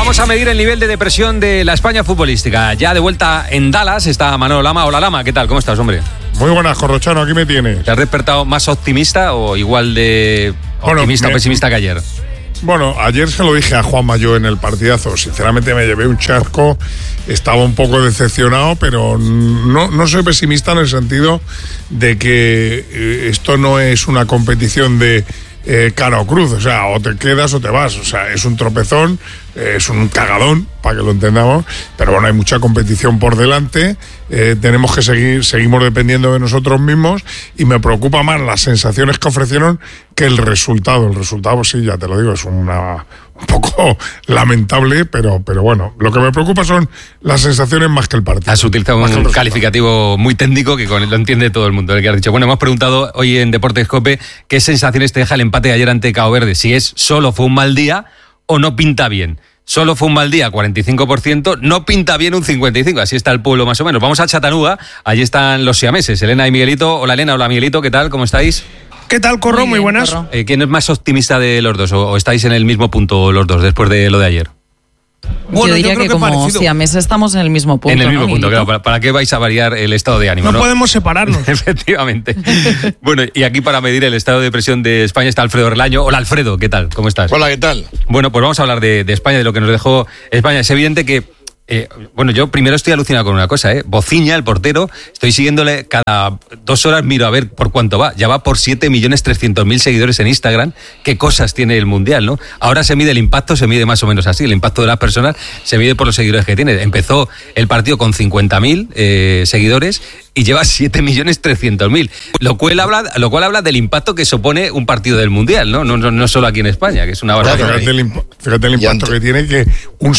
Vamos a medir el nivel de depresión de la España futbolística. Ya de vuelta en Dallas está Manolo Lama. Hola Lama, ¿qué tal? ¿Cómo estás, hombre? Muy buenas, Corrochano, aquí me tienes. ¿Te has despertado más optimista o igual de optimista o pesimista que ayer? Bueno, ayer se lo dije a Juanma yo en el partidazo. Sinceramente me llevé un chasco, estaba un poco decepcionado, pero no soy pesimista en el sentido de que esto no es una competición de cara o cruz, o sea, o te quedas o te vas, o sea, es un tropezón, es un cagadón, para que lo entendamos, pero bueno, hay mucha competición por delante, tenemos que seguimos dependiendo de nosotros mismos y me preocupa más las sensaciones que ofrecieron que el resultado. El resultado, sí, ya te lo digo, es un poco lamentable, pero bueno, lo que me preocupa son las sensaciones más que el partido. Has utilizado un calificativo muy técnico que lo entiende todo el mundo, el que has dicho. Bueno, hemos preguntado hoy en Deportes COPE qué sensaciones te deja el empate de ayer ante Cabo Verde, si solo fue un mal día o no pinta bien. Solo fue un mal día, 45%, no pinta bien un 55%, así está el pueblo más o menos. Vamos a Chattanooga, allí están los siameses, Elena y Miguelito. Hola Elena, hola Miguelito, ¿qué tal? ¿Cómo estáis? ¿Qué tal, Corro? Muy buenas. Corro. ¿Quién es más optimista de los dos o estáis en el mismo punto los dos después de lo de ayer? Bueno, yo diría que como siameses estamos en el mismo punto. En el mismo punto, claro. ¿Para qué vais a variar el estado de ánimo? No podemos separarnos. Efectivamente. Bueno, y aquí para medir el estado de depresión de España está Alfredo Relaño. Hola Alfredo, ¿qué tal? ¿Cómo estás? Hola, ¿qué tal? Bueno, pues vamos a hablar de España, de lo que nos dejó España. Es evidente que bueno, yo primero estoy alucinado con una cosa, Bociña, el portero, estoy siguiéndole cada 2 horas, miro a ver por cuánto va. Ya va por 7.300.000 seguidores en Instagram. Qué cosas tiene el Mundial, ¿no? Ahora se mide el impacto, se mide más o menos así. El impacto de las personas se mide por los seguidores que tiene. Empezó el partido con 50.000 seguidores y lleva 7.300.000. Lo cual habla del impacto que supone un partido del Mundial, ¿no? No solo aquí en España, que es una barbaridad. Fíjate el impacto que tiene, que un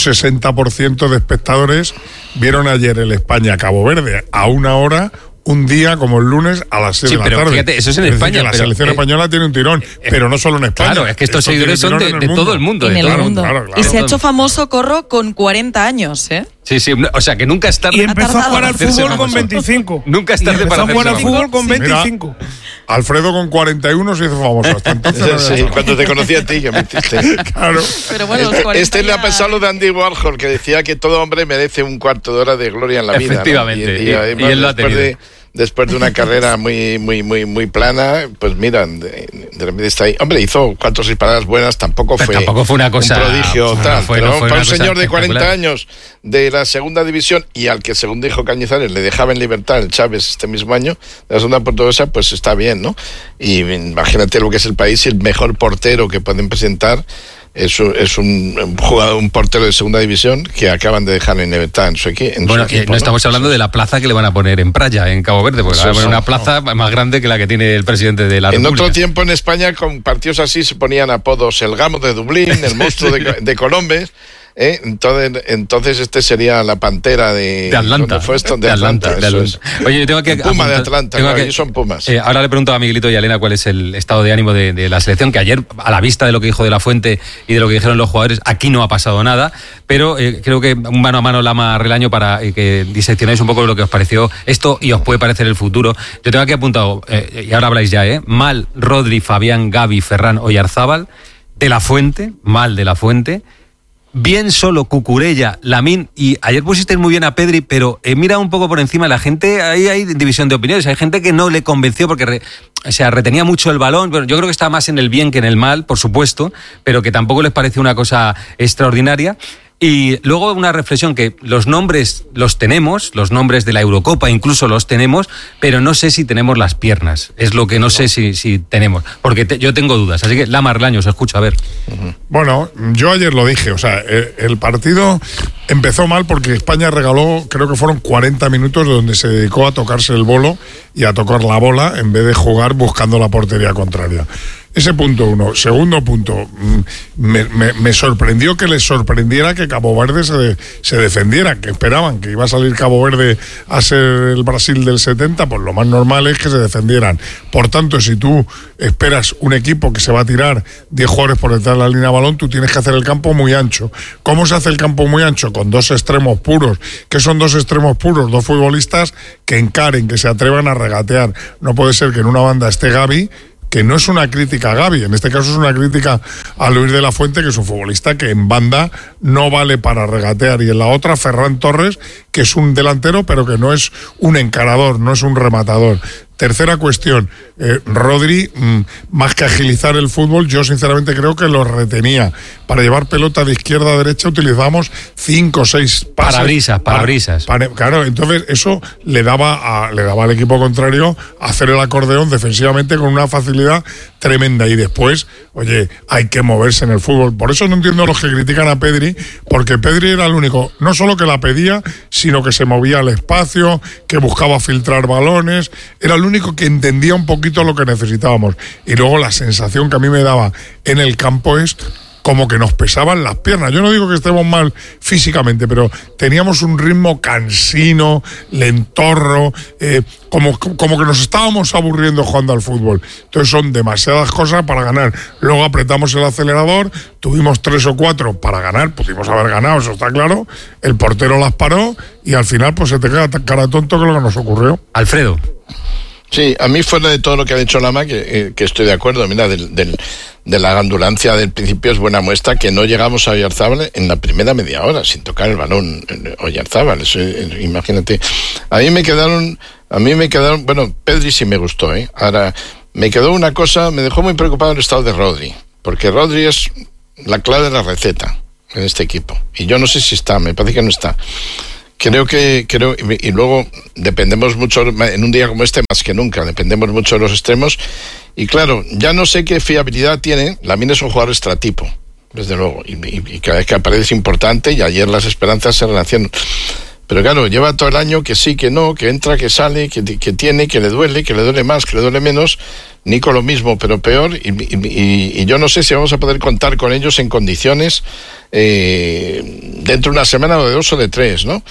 60% de espectadores vieron ayer el España-Cabo Verde a 1 hora, un día como el lunes a las 6 de la tarde. Fíjate, eso es en España. La selección española tiene un tirón, pero no solo en España. Claro, es que estos seguidores son de todo el mundo. En el mundo. Claro. Y se ha hecho famoso, Corro, con 40 años, Sí, o sea que nunca es tarde. Y empezó a jugar al fútbol con 25. Nunca es tarde para hacerse jugar al fútbol con 25. Mira, Alfredo con 41 se hizo famoso. Hasta entonces sí, cuando te conocí a ti, que me hiciste. Claro. Pero bueno, le ha pasado lo de Andy Warhol, que decía que todo hombre merece un cuarto de hora de gloria en la vida. Efectivamente. ¿no? Y él lo ha tenido. Después de una carrera muy plana, pues mira, de repente está ahí. Hombre, hizo 4 o 6 paradas buenas, tampoco fue una cosa, un prodigio tal. Pero para un señor de 40 años de la segunda división y al que, según dijo Cañizares, le dejaba en libertad el Chávez este mismo año, de la segunda portuguesa, pues está bien, ¿no? Y imagínate lo que es el país y el mejor portero que pueden presentar. Es un jugador, un portero de segunda división que acaban de dejar en libertad en su equipo. Bueno, no estamos hablando de la plaza que le van a poner en Praia, en Cabo Verde, porque le van a poner una plaza más grande que la que tiene el presidente de la República. En otro tiempo en España, con partidos así, se ponían apodos: el Gamo de Dublín, el monstruo de Colombes. Entonces este sería la Pantera de Atlanta. ¿Dónde fue esto? De Atlanta. Oye, yo tengo que Puma de Atlanta, ellos son Pumas. Ahora le pregunto a Miguelito y a Elena cuál es el estado de ánimo de la selección, que ayer, a la vista de lo que dijo De la Fuente y de lo que dijeron los jugadores, aquí no ha pasado nada, pero creo que un mano a mano Lama Relaño para que diseccionáis un poco lo que os pareció esto y os puede parecer el futuro. Yo tengo aquí apuntado, y ahora habláis ya, Mal, Rodri, Fabián, Gavi, Ferran, Oyarzábal, De la Fuente, mal De la Fuente, bien solo Cucurella, Lamine, y ayer pusisteis muy bien a Pedri, pero mira un poco por encima la gente, ahí hay división de opiniones, hay gente que no le convenció porque retenía mucho el balón. Bueno, yo creo que está más en el bien que en el mal, por supuesto, pero que tampoco les pareció una cosa extraordinaria. Y luego una reflexión, que los nombres los tenemos, los nombres de la Eurocopa incluso los tenemos, pero no sé si tenemos las piernas. Es lo que no sé si tenemos, porque yo tengo dudas. Así que Lama Relaño, os escucho, a ver. Bueno, yo ayer lo dije, o sea, el partido empezó mal porque España regaló, creo que fueron 40 minutos donde se dedicó a tocarse el bolo y a tocar la bola en vez de jugar buscando la portería contraria. Ese punto 1. Segundo punto, me sorprendió que les sorprendiera que Cabo Verde se defendiera, que esperaban que iba a salir Cabo Verde a ser el Brasil del 70, pues lo más normal es que se defendieran. Por tanto, si tú esperas un equipo que se va a tirar 10 jugadores por detrás de la línea de balón, tú tienes que hacer el campo muy ancho. ¿Cómo se hace el campo muy ancho? Con 2 extremos puros. ¿Qué son 2 extremos puros? 2 futbolistas que encaren, que se atrevan a regatear. No puede ser que en una banda esté Gavi que no es una crítica a Gavi, en este caso es una crítica a Luis de la Fuente, que es un futbolista que en banda no vale para regatear, y en la otra Ferran Torres, que es un delantero pero que no es un encarador, no es un rematador. Tercera cuestión, Rodri, más que agilizar el fútbol, yo sinceramente creo que lo retenía. Para llevar pelota de izquierda a derecha utilizamos 5 o 6 pases. Parabrisas. Claro, entonces eso le daba al equipo contrario hacer el acordeón defensivamente con una facilidad tremenda. Y después, oye, hay que moverse en el fútbol. Por eso no entiendo a los que critican a Pedri, porque Pedri era el único, no solo que la pedía, sino que se movía al espacio, que buscaba filtrar balones, era el único que entendía un poquito lo que necesitábamos. Y luego la sensación que a mí me daba en el campo es como que nos pesaban las piernas. Yo no digo que estemos mal físicamente, pero teníamos un ritmo cansino, lentorro, como que nos estábamos aburriendo jugando al fútbol. Entonces son demasiadas cosas para ganar. Luego apretamos el acelerador, tuvimos 3 o 4 para ganar, pudimos haber ganado, eso está claro. El portero las paró y al final pues se te queda tan cara tonto que lo que nos ocurrió. Alfredo. Sí, a mí fuera de todo lo que ha dicho Lama, que estoy de acuerdo, mira, de la gandulancia del principio es buena muestra que no llegamos a Oyarzábal en la primera media hora sin tocar el balón Oyarzábal, imagínate. A mí me quedaron, bueno, Pedri sí me gustó, Ahora, me quedó una cosa, me dejó muy preocupado el estado de Rodri, porque Rodri es la clave de la receta en este equipo, y yo no sé si está, me parece que no está. Creo, y luego dependemos mucho, en un día como este más que nunca, dependemos mucho de los extremos, y claro, ya no sé qué fiabilidad tiene. Lamine es un jugador estratipo, desde luego, y cada vez que aparece es importante, y ayer las esperanzas se relacionan. Pero claro, lleva todo el año que sí, que no, que entra, que sale, que tiene, que le duele más, que le duele menos. Nico lo mismo, pero peor, y yo no sé si vamos a poder contar con ellos en condiciones dentro de una semana o de 2 o de 3, ¿no?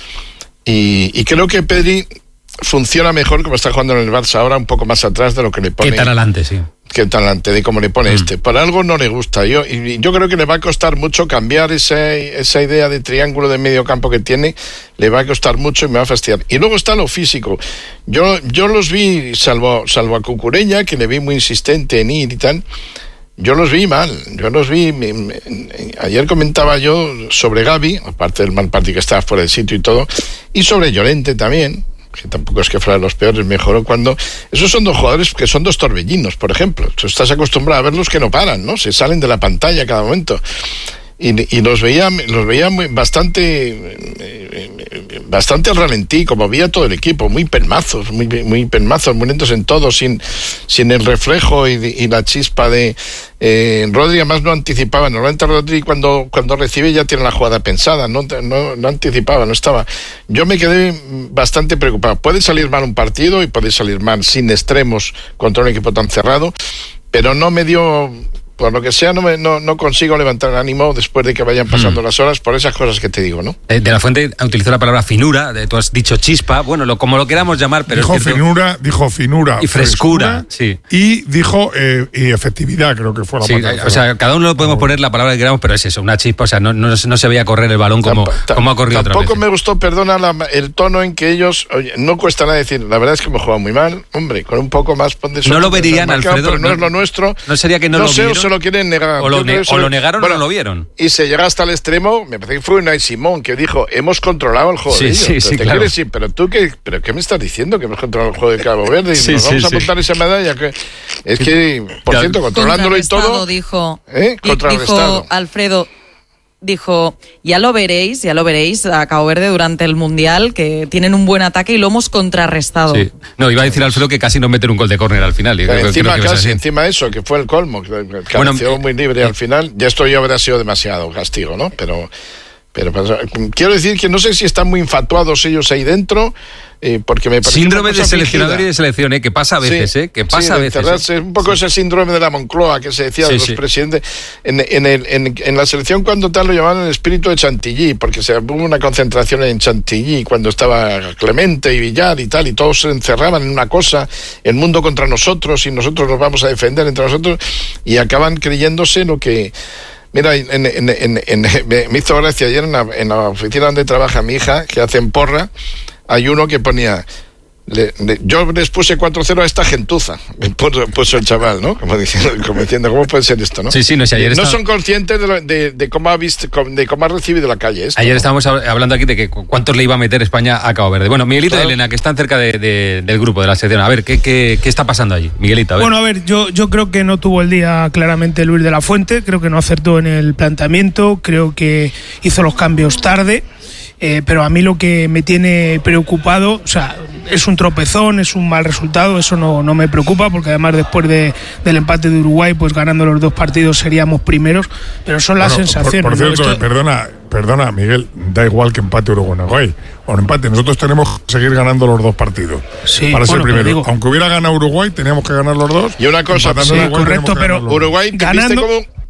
Y creo que Pedri funciona mejor como está jugando en el Barça ahora, un poco más atrás de lo que le pone. ¿Qué tal adelante, sí? Que talante de cómo le pone por algo no le gusta. Yo creo que le va a costar mucho cambiar esa idea de triángulo de medio campo que tiene, le va a costar mucho y me va a fastidiar. Y luego está lo físico. Yo los vi, salvo a Cucurella, que le vi muy insistente en ir y tal, yo los vi mal. Ayer comentaba yo sobre Gavi, aparte del mal partido que estaba fuera del sitio y todo, y sobre Llorente también, que tampoco es que fueran los peores, mejoró cuando... Esos son 2 jugadores que son 2 torbellinos, por ejemplo. Tú estás acostumbrado a verlos que no paran, ¿no? Se salen de la pantalla cada momento. Y los veía bastante al ralentí, como veía todo el equipo, muy pelmazos, muy lentos en todo, sin el reflejo y la chispa de Rodri. Además no anticipaba. Normalmente Rodri cuando recibe ya tiene la jugada pensada, no anticipaba, no estaba. Yo me quedé bastante preocupado. Puede salir mal un partido y puede salir mal sin extremos contra un equipo tan cerrado, pero no me dio... Por lo que sea, no consigo levantar el ánimo después de que vayan pasando las horas por esas cosas que te digo, ¿no? De la Fuente utilizó la palabra finura, tú has dicho chispa, bueno, como lo queramos llamar, pero dijo finura y frescura, sí. Y dijo y efectividad, creo que fue la palabra. O sea, cada uno podemos poner la palabra que queramos, pero es eso, una chispa, o sea, no se veía correr el balón como ha corrido otra vez. Tampoco me gustó, perdona, el tono en que ellos, oye, no cuesta nada decir, la verdad es que hemos jugado muy mal, hombre, con un poco más de no lo verían, Alfredo, pero no es lo nuestro. No sería que no lo vieron. Lo quieren negar. O lo negaron o no lo vieron. Y se llega hasta el extremo, me parece que fue Unai Simón que dijo, hemos controlado el juego de ellos. Sí, claro. Pero tú, ¿pero qué me estás diciendo? Que hemos controlado el juego de Cabo Verde y nos vamos a apuntar esa medalla. Es que, por cierto, controlándolo y todo... Dijo Alfredo... Dijo, ya lo veréis a Cabo Verde durante el Mundial, que tienen un buen ataque y lo hemos contrarrestado. Sí. No, iba a decir Alfredo que casi no meten un gol de córner al final. Encima eso, que fue el colmo, que cabeceó muy libre al final. Ya esto ya habría sido demasiado castigo, ¿no? Pero quiero decir que no sé si están muy infatuados ellos ahí dentro, porque me parece síndrome de seleccionador y de selección, que pasa a veces, que pasa a veces. Es un poco ese síndrome de la Moncloa que se decía de los presidentes. En la selección cuando tal lo llamaban el espíritu de Chantilly, porque hubo una concentración en Chantilly cuando estaba Clemente y Villar y tal, y todos se encerraban en una cosa, el mundo contra nosotros y nosotros nos vamos a defender entre nosotros, y acaban creyéndose lo que... Mira, me hizo gracia ayer en la oficina donde trabaja mi hija, que hacen porra, hay uno que ponía, yo les puse 4-0 a esta gentuza, puso el chaval, ¿no? Como diciendo, ¿cómo puede ser esto, no? Sí, no sé, ayer no son conscientes de cómo ha visto, de cómo ha recibido la calle esto. Ayer estábamos hablando aquí de que cuántos le iba a meter España a Cabo Verde. Bueno, Miguelito y Elena, que están cerca del grupo, de la selección. A ver, ¿qué está pasando allí? Miguelito, a ver. Bueno, a ver, yo creo que no tuvo el día claramente Luis de la Fuente, creo que no acertó en el planteamiento, creo que hizo los cambios tarde. Pero a mí lo que me tiene preocupado, o sea, es un tropezón, es un mal resultado, eso no me preocupa, porque además después del empate de Uruguay, pues ganando los 2 partidos seríamos primeros, pero son las sensaciones. Por cierto, ¿no? Perdona, Miguel, da igual que empate Uruguay o no empate, nosotros tenemos que seguir ganando los 2 partidos para ser primero. Aunque hubiera ganado Uruguay, teníamos que ganar los 2. Y una cosa, correcto, pero Uruguay, ganando,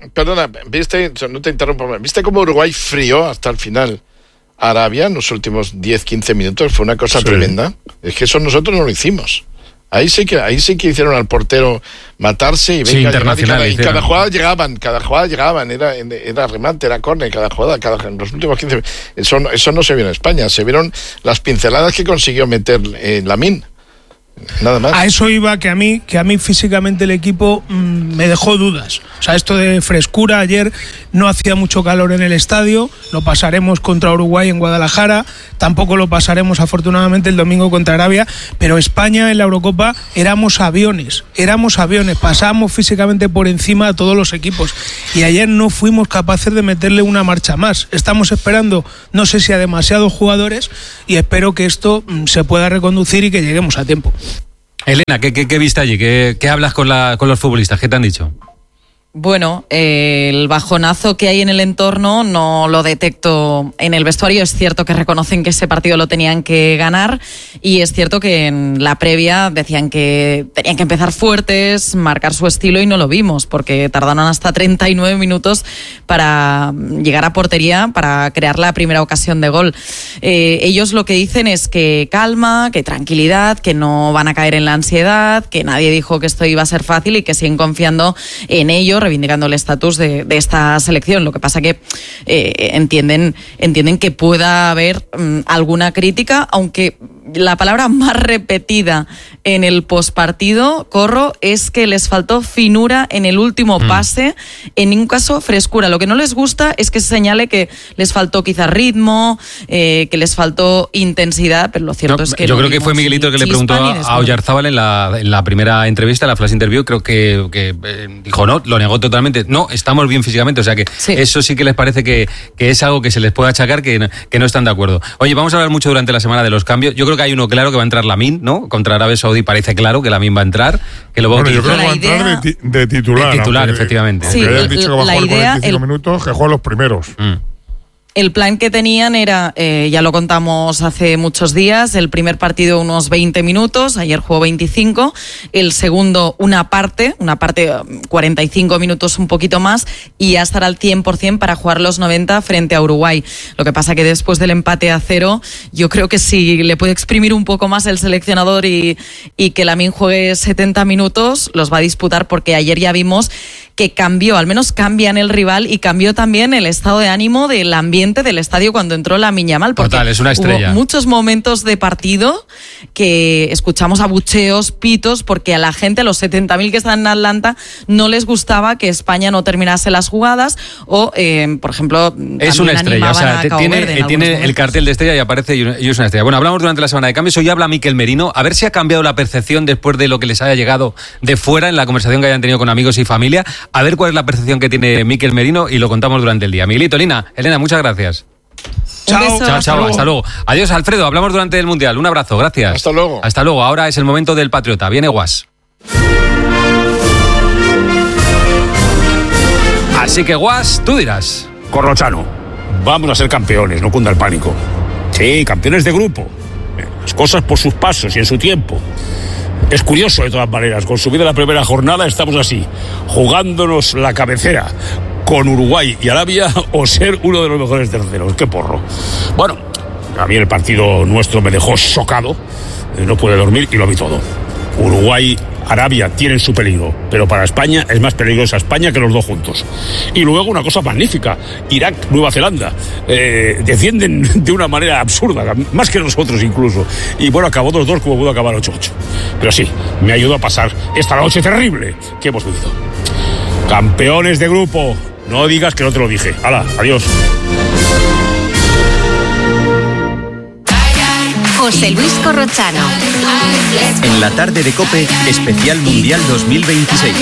¿viste no te interrumpo, ¿viste cómo Uruguay frió hasta el final Arabia en los últimos 10-15 minutos? Fue una cosa tremenda. Es que eso nosotros no lo hicimos. Ahí sí que hicieron al portero matarse y venga, internacional, y cada jugada llegaban, era remate, era córner, cada jugada, en los últimos 15 eso no se vio en España, se vieron las pinceladas que consiguió meter Lamine. Nada más. A eso iba, que a mí físicamente el equipo me dejó dudas. O sea, esto de frescura, ayer no hacía mucho calor en el estadio, lo pasaremos contra Uruguay en Guadalajara, tampoco lo pasaremos afortunadamente el domingo contra Arabia, pero España en la Eurocopa éramos aviones, pasábamos físicamente por encima a todos los equipos y ayer no fuimos capaces de meterle una marcha más. Estamos esperando, no sé si a demasiados jugadores, y espero que esto se pueda reconducir y que lleguemos a tiempo. Elena, ¿qué viste allí? ¿Qué hablas con los futbolistas? ¿Qué te han dicho? Bueno, el bajonazo que hay en el entorno no lo detecto en el vestuario. Es cierto que reconocen que ese partido lo tenían que ganar y es cierto que en la previa decían que tenían que empezar fuertes, marcar su estilo y no lo vimos porque tardaron hasta 39 minutos para llegar a portería para crear la primera ocasión de gol. Ellos lo que dicen es que calma, que tranquilidad, que no van a caer en la ansiedad, que nadie dijo que esto iba a ser fácil y que siguen confiando en ello, reivindicando el estatus de esta selección. Lo que pasa que entienden que pueda haber alguna crítica, aunque la palabra más repetida en el postpartido, Corro, es que les faltó finura en el último pase, en ningún caso frescura. Lo que no les gusta es que se señale que les faltó quizá ritmo, que les faltó intensidad, pero lo cierto es que yo creo que fue Miguelito el que le preguntó a Oyarzábal en la primera entrevista, en la flash interview, creo que dijo no, lo negó totalmente. No, estamos bien físicamente, o sea que eso sí que les parece que es algo que se les puede achacar, que no están de acuerdo. Oye, vamos a hablar mucho durante la semana de los cambios. Yo creo que hay uno claro que va a entrar Lamine, ¿no? Contra Arabia Saudí parece claro que Lamine va a entrar. Que lo va yo creo que va a entrar de titular. De titular, efectivamente. Sí, hayan dicho que va a jugar 45 minutos, que juega los primeros. El plan que tenían era, ya lo contamos hace muchos días, el primer partido unos 20 minutos, ayer jugó 25, el segundo una parte 45 minutos un poquito más y ya estará al 100% para jugar los 90 frente a Uruguay. Lo que pasa que después del empate a 0, yo creo que si le puede exprimir un poco más el seleccionador y que Lamine juegue 70 minutos, los va a disputar porque ayer ya vimos que cambió, al menos cambia en el rival y cambió también el estado de ánimo del ambiente del estadio cuando entró Lamine Yamal. Total, es una estrella. Hubo muchos momentos de partido que escuchamos abucheos, pitos, porque a la gente, a los 70.000 que están en Atlanta, no les gustaba que España no terminase las jugadas o, por ejemplo, es una estrella, o sea, tiene el cartel de estrella y aparece y es una estrella. Bueno, hablamos durante la semana de cambios, hoy habla Mikel Merino, a ver si ha cambiado la percepción después de lo que les haya llegado de fuera en la conversación que hayan tenido con amigos y familia. A ver cuál es la percepción que tiene Mikel Merino y lo contamos durante el día. Miguelito, Elena, muchas gracias. Chao, hasta luego. Adiós, Alfredo, hablamos durante el Mundial. Un abrazo, gracias. Hasta luego. Ahora es el momento del Patriota. Viene Guas. Así que Guas, tú dirás. Corrochano, vamos a ser campeones, no cunda el pánico. Sí, campeones de grupo. Las cosas por sus pasos y en su tiempo. Es curioso, de todas maneras, con subida la primera jornada estamos así, jugándonos la cabecera con Uruguay y Arabia o ser uno de los mejores terceros. ¡Qué porro! Bueno, a mí el partido nuestro me dejó chocado, no pude dormir y lo vi todo. Uruguay Arabia tienen su peligro, pero para España es más peligrosa España que los dos juntos. Y luego una cosa magnífica, Irak, Nueva Zelanda, defienden de una manera absurda, más que nosotros incluso. Y bueno, acabó 2-2 como pudo acabar 8-8. Pero sí, me ayudó a pasar esta noche terrible que hemos vivido. Campeones de grupo, no digas que no te lo dije. ¡Hala, adiós! José Luis Corrochano. En la tarde de COPE, especial Mundial 2026.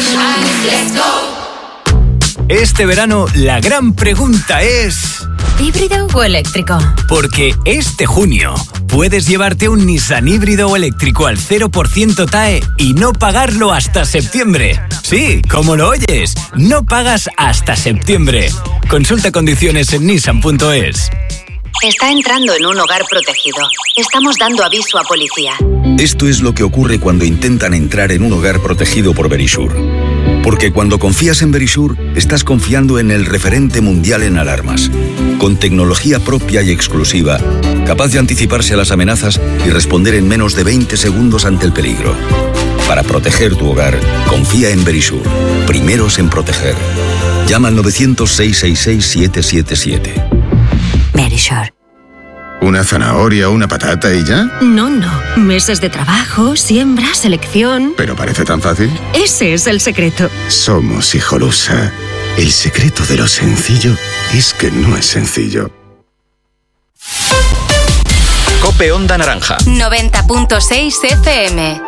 Este verano, la gran pregunta es... ¿híbrido o eléctrico? Porque este junio puedes llevarte un Nissan híbrido o eléctrico al 0% TAE y no pagarlo hasta septiembre. Sí, como lo oyes, no pagas hasta septiembre. Consulta condiciones en nissan.es. Está entrando en un hogar protegido. Estamos dando aviso a policía. Esto es lo que ocurre cuando intentan entrar en un hogar protegido por Verisure. Porque cuando confías en Verisure, estás confiando en el referente mundial en alarmas. Con tecnología propia y exclusiva, capaz de anticiparse a las amenazas y responder en menos de 20 segundos ante el peligro. Para proteger tu hogar, confía en Verisure. Primeros en proteger. Llama al 900-666-777. Verisure. ¿Una zanahoria o una patata y ya? No. Meses de trabajo, siembra, selección. ¿Pero parece tan fácil? Ese es el secreto. Somos Hijolusa. El secreto de lo sencillo es que no es sencillo. COPE Onda Naranja. 90.6 FM.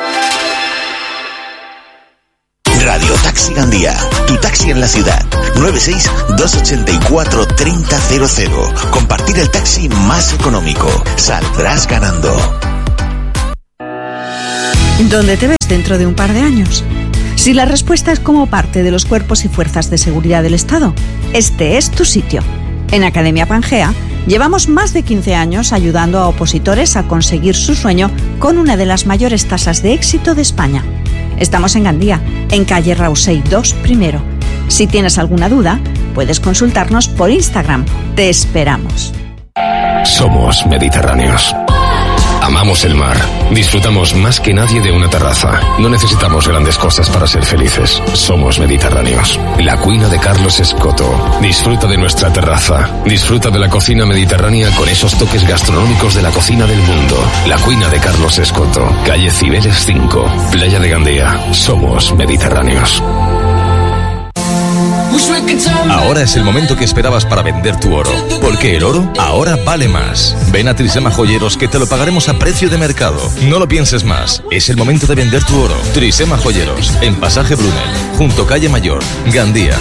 Radio Taxi Gandía, tu taxi en la ciudad. 96-284-3000. Compartir el taxi más económico. Saldrás ganando. ¿Dónde te ves dentro de un par de años? Si la respuesta es como parte de los cuerpos y fuerzas de seguridad del Estado, este es tu sitio. En Academia Pangea llevamos más de 15 años ayudando a opositores a conseguir su sueño con una de las mayores tasas de éxito de España. Estamos en Gandía, en calle Rausey 2 primero. Si tienes alguna duda, puedes consultarnos por Instagram. Te esperamos. Somos mediterráneos. Amamos el mar. Disfrutamos más que nadie de una terraza. No necesitamos grandes cosas para ser felices. Somos mediterráneos. La Cuina de Carlos Escoto. Disfruta de nuestra terraza. Disfruta de la cocina mediterránea con esos toques gastronómicos de la cocina del mundo. La Cuina de Carlos Escoto. Calle Cibeles 5. Playa de Gandía. Somos mediterráneos. Ahora es el momento que esperabas para vender tu oro, porque el oro ahora vale más. Ven a Trisema Joyeros que te lo pagaremos a precio de mercado. No lo pienses más, es el momento de vender tu oro. Trisema Joyeros, en Pasaje Brunel, junto Calle Mayor, Gandía.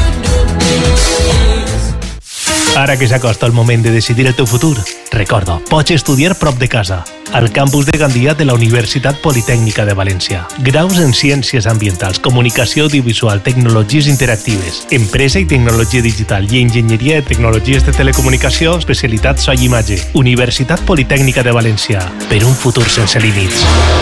Ara que s'acosta el moment de decidir el teu futur, recorda, pots estudiar prop de casa, al campus de Gandia de la Universitat Politècnica de València. Graus en Ciències Ambientals, Comunicació Audiovisual, Tecnologies Interactives, Empresa i Tecnologia Digital i Enginyeria de Tecnologies de Telecomunicació, especialitat so i imatge. Universitat Politècnica de València, per un futur sense límits.